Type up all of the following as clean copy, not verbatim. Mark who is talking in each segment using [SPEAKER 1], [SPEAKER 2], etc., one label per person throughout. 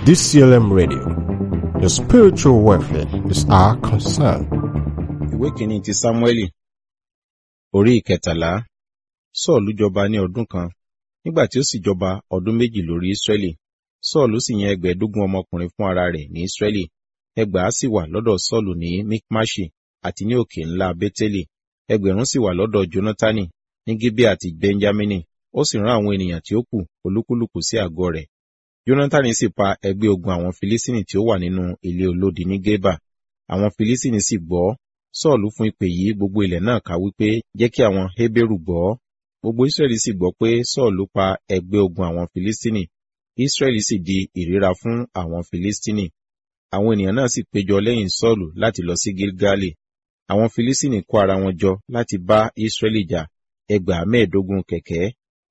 [SPEAKER 1] DCLM Radio. Your spiritual welfare is our concern.
[SPEAKER 2] Ìwé kìíní ti Sámúẹ́lì, orí ìkẹtàlá. Sọ́ọ̀lù jọba ní ọdún kan, nígbà tí ó sì jọba ọdún méjì lórí Ísírẹ́lì. Sọ́ọ̀lù sì yan 15 ọmọkùnrin fún ara rẹ̀ ní Ísírẹ́lì. 1,000 sì wà lọ́dọ̀ Sọ́ọ̀lù ní Mikmaṣi àti ní òkè ńlá Bétélì. 1,000 sì wà lọ́dọ̀ Jónátánì ní Gíbíà àti Bẹ́ńjámínì. Ó sì rán àwọn ènìyàn tí ó kù olúkúlùkù sí àgọ́ rẹ̀. Jónátánì sì pa ẹgbẹ́ ogun àwọn Filistini tí ó wà nínú ilé olódi ní Gébà. Àwọn Filistini sì gbọ́ Sọ́ọ̀lù fún ìpè yìí gbogbo ilẹ̀ náà ká wípé jẹ́ kí àwọn Hébérù gbọ́. Gbogbo Ísírẹ́lì sì gbọ́ pé Sọ́ọ̀lù pa ẹgbẹ́ ogun àwọn Filistini. Ísírẹ́lì sì di ìríra fún àwọn Filistini. Àwọn ènìyàn náà sì péjọ lẹ́yìn Sọ́ọ̀lù láti lọ sí Gilgali. Àwọn Filistini kó ara wọn jọ láti bá Ísírẹ́lì jà. 15 kẹ̀kẹ́,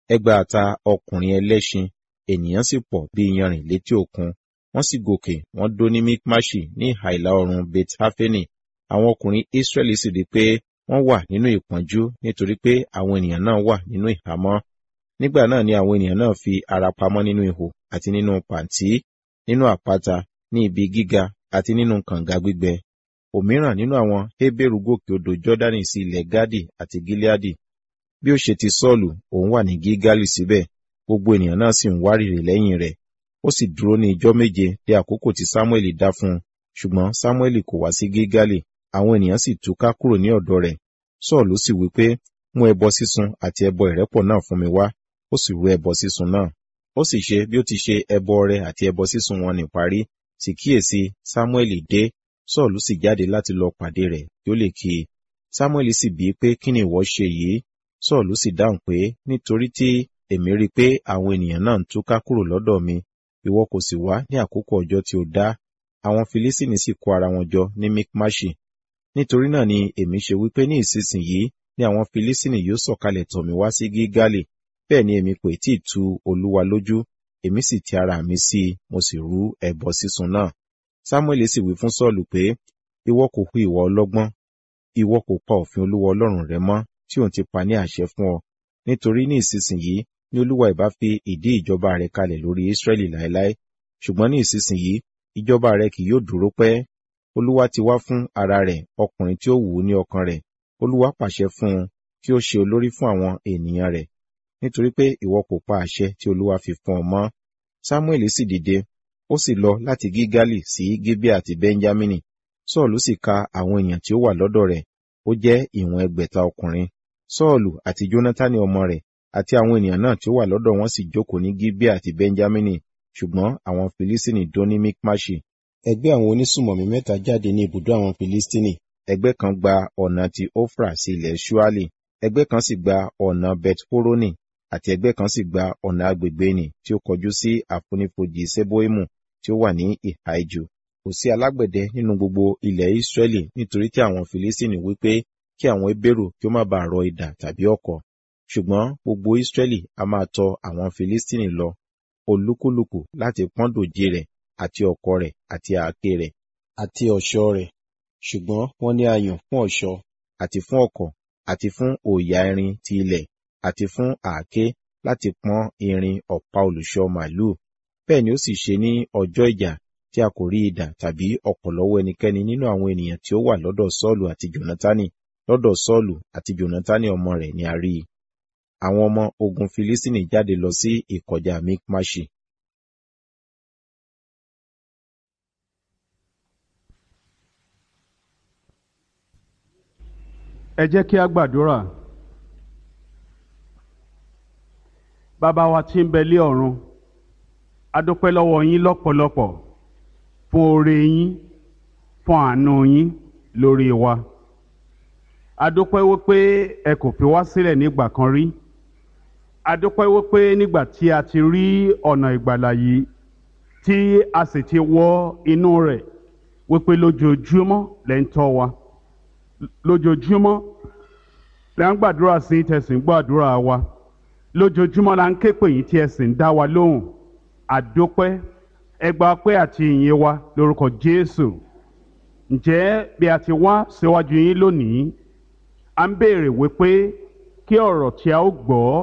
[SPEAKER 2] 600 ọkùnrin ẹlẹ́ṣin, ènìyàn sì pọ̀ bí iyanrìn létí òkun. Wọ́n sì gòkè, wọ́n dó ní Mikmaṣi ní ìhà ìlà oòrùn Bet-Hafeni. Àwọn ọkùnrin Ísírẹ́lì sì rí pé wọ́n wà nínú ìpọ́njú nítorí pé àwọn ènìyàn náà wà nínú ìhámọ́. Nígbà náà ni àwọn ènìyàn náà fi ara pamọ́ nínú ihò àti nínú pàǹtí, nínú àpáta, ní ibi gíga àti nínú kànga gbígbẹ. Òmíràn nínú àwọn Hébérù gòkè odò Jọ́dánì sí ilẹ̀ Gádì àti Gileadi. Bí ó ṣe ti Sọ́ọ̀lù, òun wà ní Gilgali síbẹ̀. Gbogbo ènìyàn náà sì ń wárìrì lẹ́yìn rẹ̀. Ó sì dúró ní ijọ́ 7 dé àkókò tí Sámúẹ́lì dá fún un. Ṣùgbọ́n Sámúẹ́lì kò wá sí Gilgali. Àwọn ènìyàn sì túká kúrò ní ọ̀dọ̀ rẹ̀. Sọ́ọ̀lù sì wí pé, mú ẹbọ sísun àti ẹbọ ìrẹ́pọ̀ náà fún mi wá. Ó sì rú ẹbọ sísun náà. Ó sì ṣe bí ó ti ṣe ẹbọ ọrẹ àti ẹbọ sísun wọn ní parí. Sì kíyèsí, Sámúẹ́lì dé. Sọ́ọ̀lù sì jáde láti lọ pàdé rẹ̀ kí ó lè kí i. Sámúẹ́lì sì bi í pé, kí ni ìwọ ṣe yìí? Sọ́ọ̀lù sì dáhùn pé, nítorí tí èmi rí pé àwọn ènìyàn náà ń túká kúrò lọ́dọ̀ mi, ìwọ kò sì wá ní àkókò ọjọ́ tí ó dá. Àwọn Filistini sì kó ara wọn jọ ní Mikmaṣi. Nítorí náà ni èmi ṣe wípé ní ìsinsìnyí ni àwọn Filistini yóò sọ̀kalẹ̀ tọ̀ mí wá sí Gilgali. Bẹ́ẹ̀ ni èmi kò tí ì tu Olúwa lójú, èmi sì ti ara mi sí i, mo sì rú ẹbọ sísun náà. Sámúẹ́lì sì wí fún Sọ́ọ̀lù pé, ìwọ kò hu ìwà ọlọ́gbọ́n, ìwọ kò pa òfin Olúwa Ọlọ́run rẹ mọ́, tí òun ti pa ní àṣẹ fún ọ. Nítorí ní ìsinsìnyí ni Olúwa ìbá fi ìdí ìjọba rẹ̀ kalẹ̀ lórí Ísírẹ́lì láéláé. Ṣùgbọ́n ní ìsinsìnyí ìjọba rẹ̀ kì yóò dúró pẹ́. Olúwa ti wá fún ara rẹ̀ ọkùnrin tí ó wù ú ní ọkàn rẹ̀. Olúwa pàṣẹ fún un kí ó ṣe olórí fún àwọn ènìyàn rẹ̀. Nítorí pé ìwọ kò pa àṣẹ tí Olúwa fi fún ọ mọ́. Sámúẹ́lì sì dìde, ó sì lọ láti Gilgali sí Gíbíà àti Bẹ́ńjámínì. Sọ́ọ̀lù sì ka àwọn èèyàn tí ó wà lọ́dọ̀ rẹ̀, ó jẹ́ ìwọ̀n 600 ọkùnrin. Sọ́ọ̀lù àti Jónátánì ọmọ rẹ̀ àti àwọn ènìyàn náà tí ó wà lọ́dọ̀ wọn sì jókòó ní Gíbíà àti Bẹ́ńjámínì, ṣùgbọ́n àwọn Filistini dó ní Mikmaṣi. Ẹgbẹ́ àwọn onísùmọ̀mí 3 jáde ní ibùdó àwọn Filistini. Ẹgbẹ́ kan gba ọ̀nà ti Ofra sí ilẹ̀ Ṣuali, ẹgbẹ́ kan sì gba ọ̀nà Bet-Horoni, àti ẹgbẹ́ kan sì gba ọ̀nà agbègbè nì tí ó kọjú sí àfonífojì Seboimu tí ó wà ní ìhà ijù. Kò sí alágbẹ̀dẹ nínú gbogbo ilẹ̀ Ísírẹ́lì nítorí tí àwọn Filistini wí pé kí àwọn Hébérù kí ó má baà rọ idà tàbí ọ̀kọ̀. Ṣùgbọ́n gbogbo Ísírẹ́lì a máa tọ àwọn Filistini lọ, olúkúlùkù láti pọ́n dòjé rẹ̀ àti ọ̀kọ̀ rẹ̀ àti àáké rẹ̀ àti ọ̀ṣọ́ rẹ̀. Ṣùgbọ́n wọ́n ní ayùn fún ọ̀ṣọ́ àti fún ọ̀kọ̀ àti fún òòyà irin ti ilẹ̀ àti fún àáké láti pọ́n irin ọ̀pá olùṣọ́ màlúù. Bẹ́ẹ̀ ni ó sì ṣe ní ọjọ́ ìjà tí a kò rí idà tàbí ọ̀kọ̀ lọ́wọ́ ẹnikẹ́ni nínú àwọn ènìyàn tí ó wà lọ́dọ̀ Sọ́ọ̀lù àti Jónátánì. Lọ́dọ̀ Sọ́ọ̀lù àti Jónátánì ọmọ rẹ̀ ni a rí i. Àwọn ọmọ ogun Filistini jáde lọ sí ìkọjá Mikmaṣi.
[SPEAKER 3] Ẹ jẹ́ kí a gbàdúrà. Bàbá wa tí ń bẹ lé ọ̀run, a dúpẹ́ lọ́wọ́ yín lọ́pọ̀lọpọ̀ fún oore yín, fún àánú yín lórí wa. A dúpẹ́ wípé ẹ kò fi wá sílẹ̀ nígbà kan rí. A dúpẹ́ wípé nígbà tí a ti rí ọ̀nà ìgbàlà yìí tí a sì ti wọ inú rẹ̀ wípé lójoojúmọ́ lẹ ń tọ́ wa. Lójoojúmọ́ la ń gbàdúrà sí tẹ̀sìn gbàdúrà wa. Lójoojúmọ́ la ń ké pè yín tí ẹ sì ń dá wa lóhùn. A dúpẹ́, ẹ gba ọpẹ́ àti ìyìn wa lórúkọ Jésù. Ǹjẹ́ bí a ti wá síwájú yín lónìí, à ń béèrè wípé kí ọ̀rọ̀ tí a ó gbọ́